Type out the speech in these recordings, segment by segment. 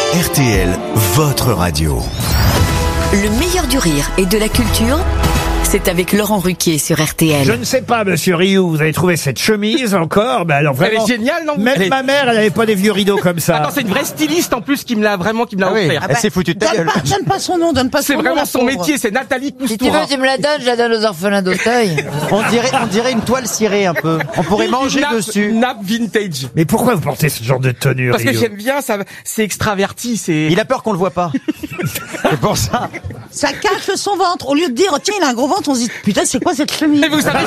RTL, votre radio. Le meilleur du rire et de la culture, c'est avec Laurent Ruquier sur RTL. Je ne sais pas, monsieur Rioux, vous avez trouvé cette chemise encore? Ben alors vraiment, elle est géniale, non? Même ma mère, elle avait pas des vieux rideaux comme ça. Attends, c'est une vraie styliste en plus qui me l'a offert. Elle s'est foutue de ta gueule. Donne pas son nom, donne pas son C'est nom. vraiment la son pauvre. métier, c'est Nathalie Si tu veux, Coustoura. tu me la donnes, je la donne aux orphelins d'Auteuil. On dirait une toile cirée un peu. On pourrait manger dessus. Nappe vintage. Mais pourquoi vous portez ce genre de tenue, Parce que Rioux? j'aime bien, ça, c'est extraverti, c'est... Il a peur qu'on le voit pas. C'est pour ça. Ça cache son ventre. Au lieu de dire, tiens, il a un gros ventre, on se dit, putain, c'est quoi cette chemise? Et vous savez,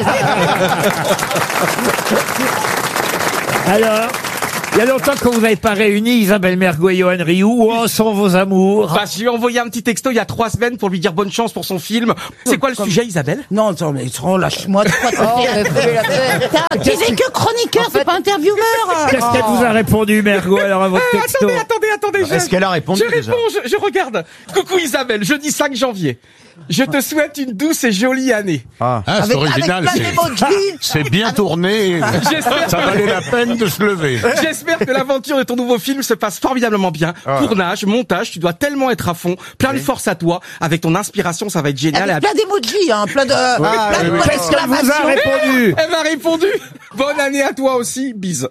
Alors, il y a longtemps que vous n'avez pas réuni Isabelle Mergo et Johan Rioux. Où en sont vos amours? bah, je lui ai envoyé un petit texto il y a 3 semaines pour lui dire bonne chance pour son film. C'est quoi le sujet, Isabelle? Non, attends, mais lâche-moi. Oh, mais fais la paix. Tu n'es que chroniqueur, t'es pas intervieweur. Qu'est-ce qu'elle vous a répondu, Mergo, alors à votre texto? Attendez. Est-ce qu'elle a répondu Je déjà réponds, je regarde. Coucou Isabelle, jeudi 5 janvier. Je te souhaite une douce et jolie année. Ah, c'est original, Avec plein d'emojis. c'est bien tourné, J'espère ça valait la peine de se lever. J'espère que l'aventure de ton nouveau film se passe formidablement bien. Tournage, montage, tu dois tellement être à fond. Plein de force à toi. Avec ton inspiration, ça va être génial. Avec plein d'emojis, hein, plein de points Qu'est-ce qu'elle vous a d'exclamation. répondu? Elle m'a répondu. Bonne année à toi aussi. Bise.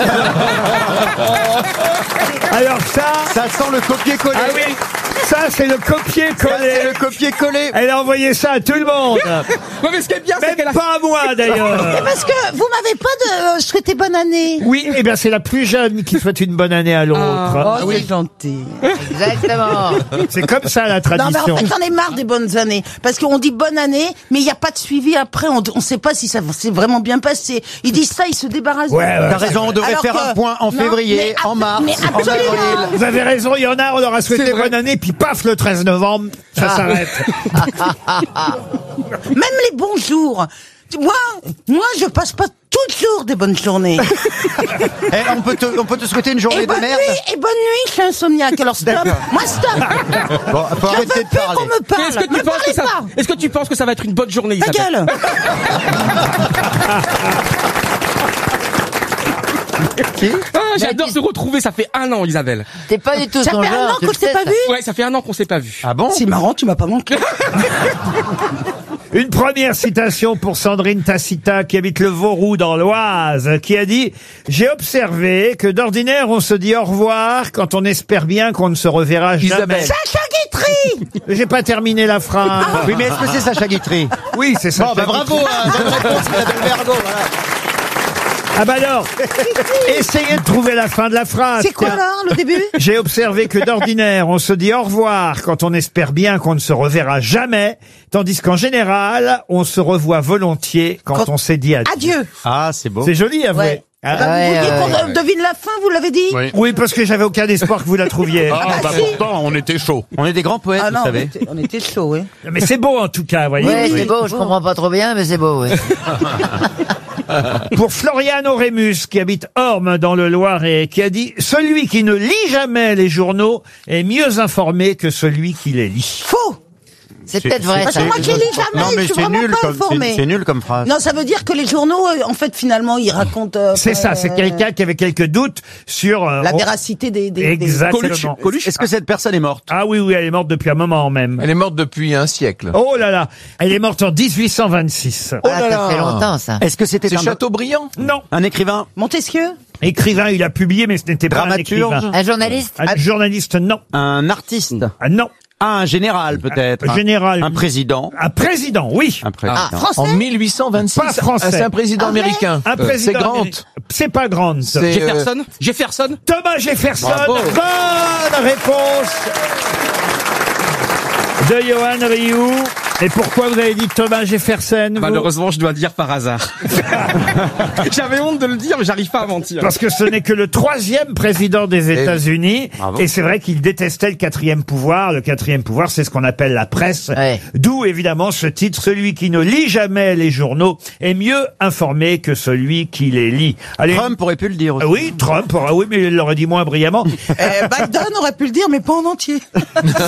Alors Ça sent le copier-coller. ah oui, ça c'est le copier-coller. C'est le copier-coller. Elle a envoyé ça à tout le monde. Ouais, mais ce qui est bien, c'est qu'elle Même a... pas à moi, d'ailleurs. Parce que vous m'avez pas de souhaité bonne année. Oui, eh bien c'est la plus jeune qui souhaite une bonne année à l'autre. Oh, c'est gentil. Exactement. C'est comme ça la Non, mais tradition. en fait, j'en ai marre des bonnes années. Parce qu'on dit bonne année, mais il n'y a pas de suivi après. On sait pas si ça s'est vraiment bien passé. Ils disent ça, ils se débarrassent. Ouais, ouais. T'as raison, on devrait Alors faire que- un point en Non, février, mais en mars, mais en absolument. avril. Vous avez raison, il y en a, on leur a souhaité C'est vrai. bonne année, puis paf, le 13 novembre, ça s'arrête. Même les bons jours. Moi, je passe pas toujours des bonnes journées. On peut te souhaiter une journée Et de bonne merde. nuit, je suis insomniaque. Alors stop. Moi, stop. Bon, faut Je arrêter veux de plus parler. qu'on me parle. Est-ce que tu Me penses que parlez ça... pas. Est-ce que tu penses que ça va être une bonne journée, Ta Isabelle? gueule. J'adore te retrouver, ça fait 1 an, Isabelle. T'es pas du tout Ça son fait un genre. an tu que le je t'ai sais, pas ça. vu. Ouais, ça fait 1 an qu'on s'est pas vu. Ah bon? C'est marrant, tu m'as pas manqué. Une première citation pour Sandrine Tacita, qui habite le Vauroux dans l'Oise, qui a dit « J'ai observé que d'ordinaire, on se dit au revoir quand on espère bien qu'on ne se reverra jamais. Isabelle. » Sacha Guitry. J'ai pas terminé la phrase. Oui, mais est-ce que c'est Sacha Guitry? Oui, c'est ça. Bon, bah bravo, hein, bonne réponse, Isabelle Mergo, voilà. Ah bah alors, essayez de trouver la fin de la phrase. C'est quoi Tiens. là, le début? J'ai observé que d'ordinaire, on se dit au revoir quand on espère bien qu'on ne se reverra jamais, tandis qu'en général, on se revoit volontiers quand on s'est dit adieu. Adieu. Ah, c'est beau. C'est joli, avouez. Ouais. Hein Vous vouliez qu'on ouais. devine la fin, vous l'avez dit? Oui. Oui, parce que j'avais aucun espoir que vous la trouviez. Ah, bah si. pourtant, on était chaud. On est des grands poètes, Ah non, vous savez. on était chaud, oui. Mais c'est beau en tout cas, voyez. Ouais, c'est beau, je comprends pas trop bien, mais c'est beau, oui. Pour Florian Aurémus, qui habite Orme dans le Loiret, qui a dit « Celui qui ne lit jamais les journaux est mieux informé que celui qui les lit. Faux. C'est peut-être vrai, Parce ça. que moi qui lis jamais, Non, mais je suis c'est vraiment nul pas comme, informé. c'est nul comme phrase. Non, ça veut dire que les journaux, en fait, finalement, ils racontent... » C'est ça, c'est quelqu'un qui avait quelques doutes sur... La véracité des... Exactement. Coluche. Est-ce que cette personne est morte? Ah oui, oui, elle est morte depuis un moment même. Elle est morte depuis un siècle. Oh là là, elle est morte en 1826. Ah, ça fait longtemps, ça. Est-ce que c'était C'est un, Chateaubriand? Non, un écrivain? Montesquieu. écrivain, il a publié, mais ce n'était pas un Dramaturge. écrivain. Un journaliste? Un journaliste, non. Un artiste? Ah non. Ah, un général, peut-être? Un général. Un président? Un président, oui. Un président. Ah, français. En 1826. Pas français. Ah, c'est un président américain. Un C'est président. Grant. C'est pas Grant. C'est, Jefferson. Thomas Jefferson. Bravo. Bonne réponse de Johan Rioux. Et pourquoi vous avez dit Thomas Jefferson, vous? Malheureusement, je dois dire par hasard. J'avais honte de le dire, mais j'arrive pas à mentir. Parce que ce n'est que le 3e président des États-Unis. Bravo. Et c'est vrai qu'il détestait le 4e pouvoir. Le 4e pouvoir, c'est ce qu'on appelle la presse. Ouais. D'où, évidemment, ce titre. Celui qui ne lit jamais les journaux est mieux informé que celui qui les lit. Allez. Trump aurait pu le dire aussi. Oui, Trump. Oui, mais il l'aurait dit moins brillamment. Biden aurait pu le dire, mais pas en entier.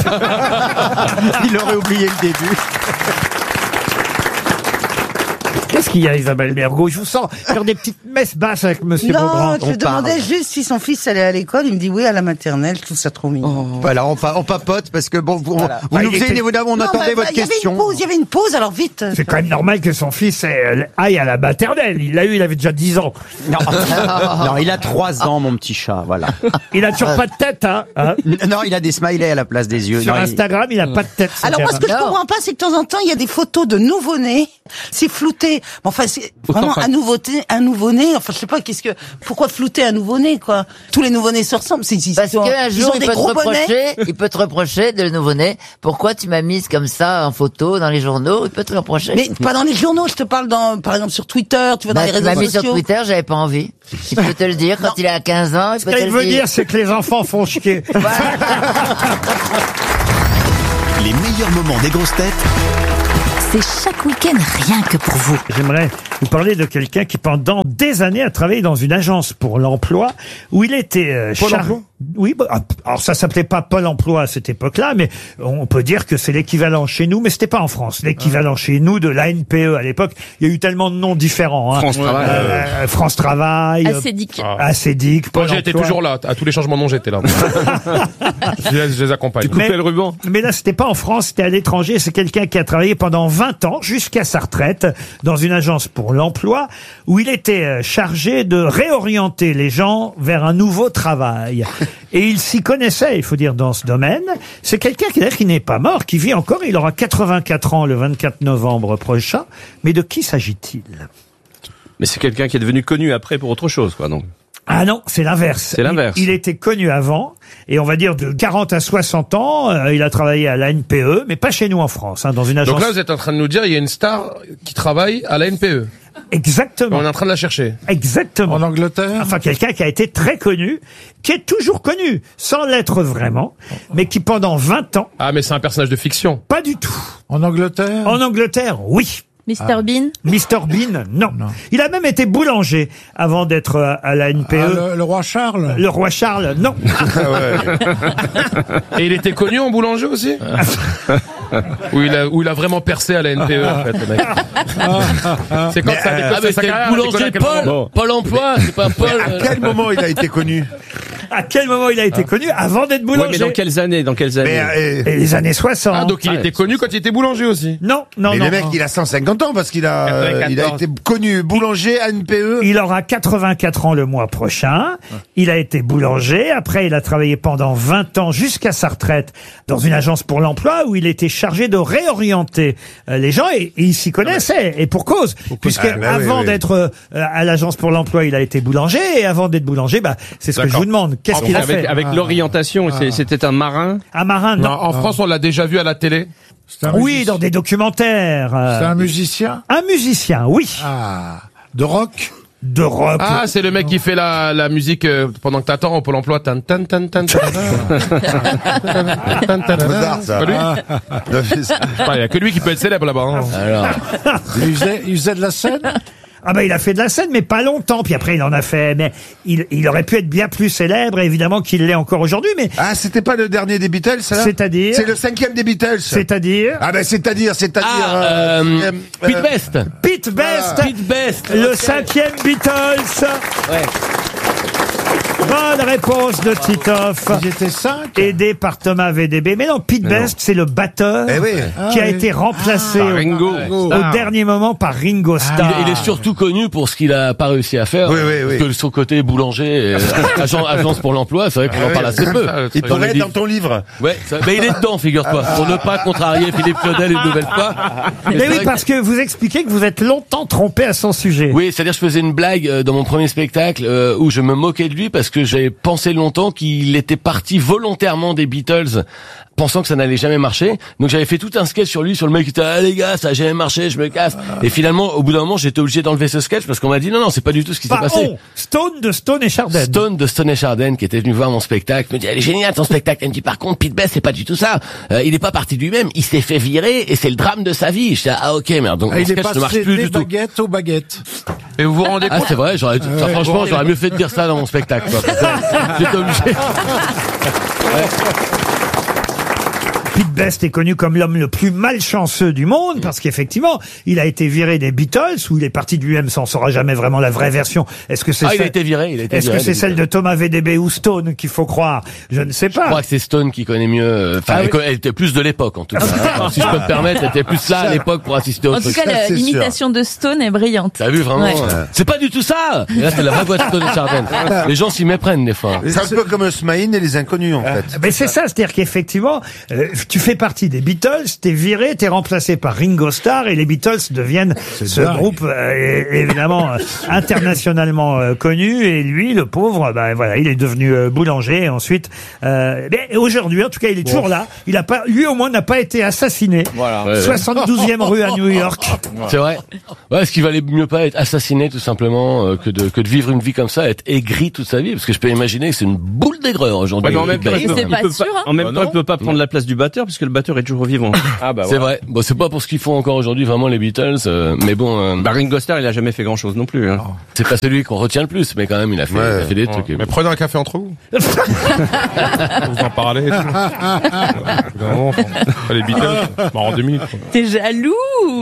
Il aurait oublié le début. Qu'est-ce qu'il y a, Isabelle Mergo? Je vous sens faire des petites messes basses avec Monsieur Beaugrand. Non, je demandais juste si son fils allait à l'école. Il me dit oui, à la maternelle. Je trouve ça trop mignon. Voilà, on papote parce que bon, vous Bah, nous il faisiez était- évidemment, on Non, attendait mais, votre il y avait question. il y avait une pause, alors vite. C'est quand même normal que son fils aille à la maternelle. Il l'a eu, il avait déjà 10 ans. Non, non, il a 3 ans, mon petit chat, voilà. Il a toujours pas de tête, hein. Non, il a des smileys à la place des yeux. Sur Non, il- Instagram, il a pas de tête. ce Alors moi, ce que je Non. comprends pas, c'est que de temps en temps, il y a des photos de nouveau-nés. C'est flouté. Enfin, c'est vraiment un nouveau-né. Enfin, je sais pas, pourquoi flouter un nouveau-né, quoi? Tous les nouveau-nés se ressemblent. Parce qu'un ils jour, ont des gros bonnets. il peut te reprocher de le nouveau-né. Pourquoi tu m'as mise comme ça en photo dans les journaux? Il peut te le reprocher. Mais pas dans les journaux, je te parle par exemple sur Twitter, tu vas dans les Tu m'as réseaux mis sur sociaux. Twitter, j'avais pas envie. Il peut te le dire quand il a 15 ans. Il Ce peut te qu'elle le veut dire. dire, c'est que les enfants font chier. Les meilleurs moments des grosses têtes C'est chaque week-end rien que pour vous. J'aimerais vous parler de quelqu'un qui pendant des années a travaillé dans une agence pour l'emploi où il était oui, alors ça s'appelait pas Pôle emploi à cette époque-là, mais on peut dire que c'est l'équivalent chez nous, mais c'était pas en France. L'équivalent chez nous de l'ANPE à l'époque. Il y a eu tellement de noms différents. Hein. France Travail. France Travail. Acédic. Acédic. Moi, Pôle j'étais emploi. toujours là. À tous les changements de nom, j'étais là. Je les accompagne. Mais là, c'était pas en France, c'était à l'étranger. C'est quelqu'un qui a travaillé pendant 20 ans, jusqu'à sa retraite, dans une agence pour l'emploi, où il était chargé de réorienter les gens vers un nouveau travail. Et il s'y connaissait, il faut dire, dans ce domaine. C'est quelqu'un qui n'est pas mort, qui vit encore. Il aura 84 ans le 24 novembre prochain. Mais de qui s'agit-il? Mais c'est quelqu'un qui est devenu connu après pour autre chose, quoi, donc. Ah non, c'est l'inverse. C'est l'inverse. Il était connu avant, et on va dire de 40 à 60 ans, il a travaillé à l'ANPE, mais pas chez nous en France, hein, dans une agence. Donc là, vous êtes en train de nous dire, il y a une star qui travaille à la NPE. Exactement. On est en train de la chercher. Exactement. En Angleterre? Enfin, quelqu'un qui a été très connu, qui est toujours connu, sans l'être vraiment, mais qui pendant 20 ans, Ah, mais c'est un personnage de fiction. pas du tout. En Angleterre? En Angleterre, oui. Mr Bean. Mr Bean, non. Il a même été boulanger avant d'être à la NPE. Le roi Charles? Le roi Charles, non. Et il était connu en boulanger aussi? Où il a vraiment percé à la NPE, en fait, le mec. C'est quand ça a décollé sa carrière, boulanger Pôle emploi, c'est pas Paul. À quel moment il a été connu? À quel moment il a été connu avant d'être Ouais, boulanger? mais dans quelles années? Et les années 60. Ah, donc il était connu quand il était boulanger aussi? Non, non, Mais non. le mec, non. il a 150 ans parce qu'il a, 94. il a été connu boulanger à NPE. Il aura 84 ans le mois prochain. Il a été boulanger. Après, il a travaillé pendant 20 ans jusqu'à sa retraite dans une agence pour l'emploi où il était chargé de réorienter les gens et il s'y connaissait. Et pour cause. Puisque Ah, bah oui, avant oui. d'être à l'agence pour l'emploi, il a été boulanger. Et avant d'être boulanger, c'est ce que je vous demande. Qu'est-ce qu'il a fait? Avec l'orientation, c'était un marin. Un marin, non. En France, on l'a déjà vu à la télé. Oui, dans des documentaires. C'est un musicien? Un musicien, oui. Ah. De rock? De rock. Ah, c'est le mec qui fait la musique pendant que t'attends au Pôle emploi. Tan, tan, tan, tan, tan. Mozart, ça. Pas lui? Il y a que lui qui peut être célèbre là-bas. Hein. Alors. Il faisait de la scène? Ah il a fait de la scène, mais pas longtemps. Puis après, il en a fait. Mais il aurait pu être bien plus célèbre, évidemment, qu'il l'est encore aujourd'hui. Mais Ah, c'était pas le dernier des Beatles, ça? c'est-à-dire. C'est le 5e des Beatles. C'est-à-dire. Ah ben c'est-à-dire. Pete Best. Pete Best. Pete Best. Le 5e Beatles. Ouais. Bonne réponse de Titoff. Ils étaient 5. Aidé par Thomas VDB. Mais non, Pete Best, c'est le batteur Eh oui. qui a oui. été remplacé Par Ringo. au dernier moment par Ringo Starr. Il est surtout connu pour ce qu'il a pas réussi à faire. Oui, oui, oui. Parce que son côté boulanger, agence pour l'emploi, c'est vrai qu'on en parle assez peu. Il Dans pourrait les être livres. dans ton livre. Ouais, mais il est dedans, figure-toi. Pour ne pas contrarier Philippe Claudel une nouvelle fois. Mais c'est oui, vrai parce que vous expliquez que vous êtes longtemps trompé à son sujet. Oui, c'est-à-dire je faisais une blague dans mon premier spectacle où je me moquais de lui parce que j'avais pensé longtemps qu'il était parti volontairement des Beatles pensant que ça n'allait jamais marcher. Donc j'avais fait tout un sketch sur lui, sur le mec qui était ah les gars, ça a jamais marché, je me casse. Et finalement, au bout d'un moment, j'étais obligé d'enlever ce sketch parce qu'on m'a dit non, c'est pas du tout ce qui s'est Pas passé. on, Stone de Stone et Chardin. Stone de Stone et Chardin qui était venu voir mon spectacle me dit elle est géniale ton spectacle. Elle me dit par contre Pete Best c'est pas du tout ça. Il est pas parti de lui-même, il s'est fait virer et c'est le drame de sa vie. Je dis ah ok merde donc mon Il est sketch ne marche passé plus des du tout. baguettes aux baguettes. Et vous vous rendez Ah compte? c'est vrai, franchement j'aurais mieux fait de dire ça dans mon spectacle. Quoi. J'étais obligé. Pete Best est connu comme l'homme le plus malchanceux du monde, parce qu'effectivement, il a été viré des Beatles, où il est parti de lui-même, ça on saura jamais vraiment la vraie version. Est-ce que c'est il a été viré, Est-ce que c'est celle de Thomas VDB ou Stone qu'il faut croire? Je ne sais pas. Je crois que c'est Stone qui connaît mieux, elle était plus de l'époque, en tout cas. Hein. Si je peux me permettre, elle était plus là, à l'époque, pour assister au En tout cas, l'imitation de Stone est brillante. T'as vu, vraiment? C'est pas du tout ça! Et là, c'est la vraie voix de Stone et Chardin. Les gens s'y méprennent, des fois. C'est un peu comme Smaïn et les inconnus, en fait. Mais c'est ça, c'est-à-dire qu'effectivement, tu fais partie des Beatles, t'es viré, t'es remplacé par Ringo Starr, et les Beatles deviennent ce groupe, évidemment, internationalement connu, et lui, le pauvre, voilà, il est devenu boulanger, et ensuite, mais aujourd'hui, en tout cas, il est toujours là. Il a pas, lui au moins n'a pas été assassiné. Voilà. 72e rue à New York. C'est vrai. Ouais, est-ce qu'il valait mieux pas être assassiné, tout simplement, que de vivre une vie comme ça, être aigri toute sa vie? Parce que je peux imaginer que c'est une boule d'aigreur aujourd'hui. Ouais, mais en même temps, il peut pas prendre la place du batteur, puisque le batteur est toujours vivant. C'est vrai. Bon, c'est pas pour ce qu'ils font encore aujourd'hui, vraiment, les Beatles, mais bon. Ringo Starr, il a jamais fait grand chose non plus. Hein. C'est pas celui qu'on retient le plus, mais quand même, il a fait des trucs. Mais prenez un café entre vous. Vous en parlez. Les Beatles, en 2 minutes. T'es jaloux?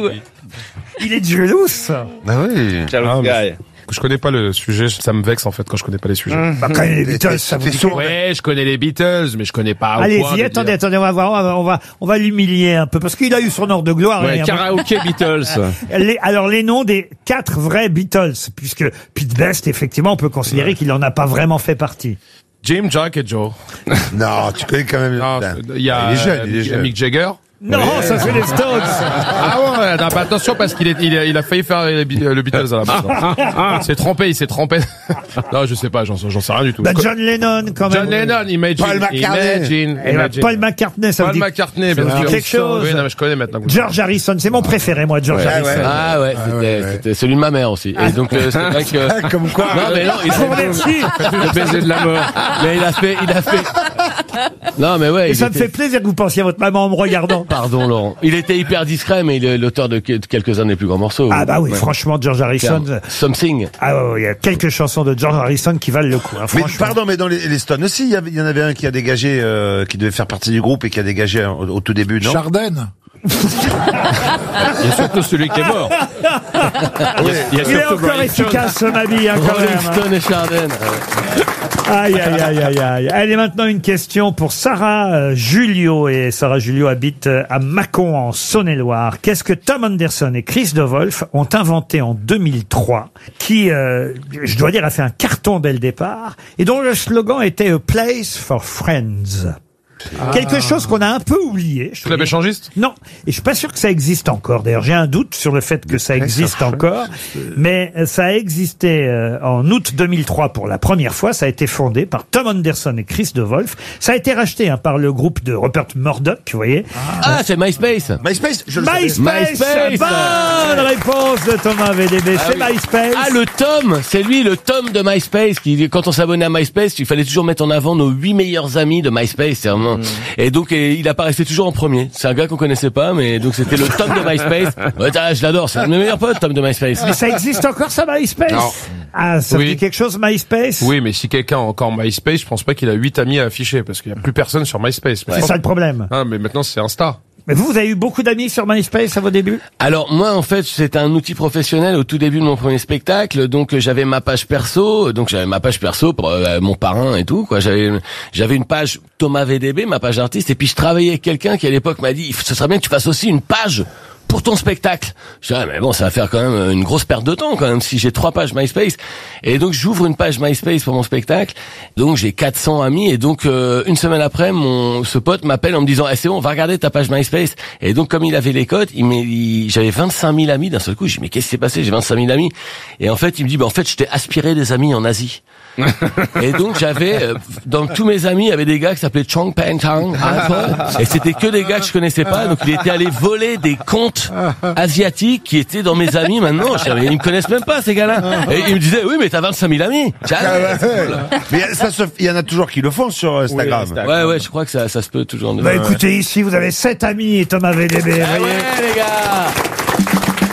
Il est jaloux. Ah oui. Jaloux guy. Je connais pas le sujet, ça me vexe en fait quand je connais pas les sujets. Quand les Beatles, ça vous dit ouais, je connais les Beatles, mais je connais pas. Allez-y, attendez, on va voir, on va l'humilier un peu parce qu'il a eu son heure de gloire. Ouais, karaoké Beatles. Alors les noms des 4 vrais Beatles, puisque Pete Best, effectivement, on peut considérer qu'il en a pas vraiment fait partie. Jim, Jack et Joe. Non, tu connais quand même. Il y a Mick Jagger. Non, ça c'est les Stones. Ah ouais, non, bah attention parce qu'il a failli faire le Beatles à la base. Il s'est trompé. Non, je sais pas, j'en sais rien du tout. John Lennon quand même. John Lennon, Imagine. Paul McCartney, ça me dit. Paul McCartney, bien sûr. Quelque chose. Oui, non, mais je connais maintenant. George Harrison, c'est mon préféré, moi, George Harrison. Ah ouais, c'était celui de ma mère aussi. Et donc c'est vrai que. Comme quoi. Non mais non, il Je vous remercie. Le baiser de la mort. Mais il a fait. Non mais ouais. Et ça me fait plaisir que vous pensiez à votre maman en me regardant. Pardon Laurent. Il était hyper discret, mais il est l'auteur de quelques-uns des plus grands morceaux. Ah bah oui, franchement, George Harrison. Something. Ah ouais, il y a quelques chansons de George Harrison qui valent le coup. Hein, mais pardon, mais dans les Stones aussi, il y en avait un qui a dégagé, qui devait faire partie du groupe et qui a dégagé au tout début, non? Chardin. Il y a surtout celui qui est mort. Il est encore efficace, ce Mabi, hein, quand même. Stone et Chardin. Aïe. Allez, maintenant une question pour Sarah Julio. Et Sarah Julio habite à Mâcon, en Saône-et-Loire. Qu'est-ce que Tom Anderson et Chris de Wolfe ont inventé en 2003, qui, je dois dire, a fait un carton dès le départ, et dont le slogan était A Place for Friends? Quelque chose qu'on a un peu oublié. Club échangiste? Non. Et je suis pas sûr que ça existe encore. D'ailleurs, j'ai un doute sur le fait que ça existe encore. Mais ça a existé en août 2003 pour la première fois. Ça a été fondé par Tom Anderson et Chris de Wolfe. Ça a été racheté par le groupe de Rupert Murdoch, vous voyez. Ah, c'est MySpace. MySpace, MySpace. Bonne réponse de Thomas VDB. C'est MySpace. Ah, le Tom. C'est lui, le Tom de MySpace. Qui, quand on s'abonnait à MySpace, il fallait toujours mettre en avant nos 8 meilleurs amis de MySpace. C'est vraiment. Et donc il apparaissait toujours en premier. C'est un gars qu'on connaissait pas, mais donc c'était le Tom de MySpace. Ouais, je l'adore, c'est un de mes meilleurs potes, Tom de MySpace. Mais ça existe encore, ça, MySpace? Non. Ah, ça dit quelque chose, MySpace? Oui, mais si quelqu'un a encore MySpace, je pense pas qu'il a 8 amis à afficher, parce qu'il y a plus personne sur MySpace. C'est ça le problème. Ah, mais maintenant c'est Insta. Mais vous avez eu beaucoup d'amis sur MySpace à vos débuts? Alors moi en fait c'était un outil professionnel au tout début de mon premier spectacle, donc j'avais ma page perso, pour mon parrain et tout quoi. J'avais une page Thomas VDB, ma page artiste, et puis je travaillais avec quelqu'un qui à l'époque m'a dit ce serait bien que tu fasses aussi une page pour ton spectacle. Je dis, mais bon, ça va faire quand même une grosse perte de temps, quand même, si j'ai 3 pages MySpace. Et donc, j'ouvre une page MySpace pour mon spectacle. Donc, j'ai 400 amis. Et donc, une semaine après, ce pote m'appelle en me disant, c'est bon, on va regarder ta page MySpace. Et donc, comme il avait les codes, j'avais 25 000 amis d'un seul coup. Je dis, mais qu'est-ce qui s'est passé? J'ai 25 000 amis. Et en fait, il me dit, en fait, je t'ai aspiré des amis en Asie. Et donc, j'avais, dans tous mes amis, il y avait des gars qui s'appelaient Chong Peng Chang. Et c'était que des gars que je connaissais pas. Donc, il était allé voler des comptes asiatiques qui étaient dans mes amis maintenant. Ils me connaissent même pas, ces gars-là. Et ils me disaient, oui, mais t'as 25 000 amis. Mais il y en a toujours qui le font sur Instagram. Oui, ouais, je crois que ça se peut toujours. Bah, écoutez, ici, vous avez 7 amis, Thomas VDB. Ah ouais, les gars.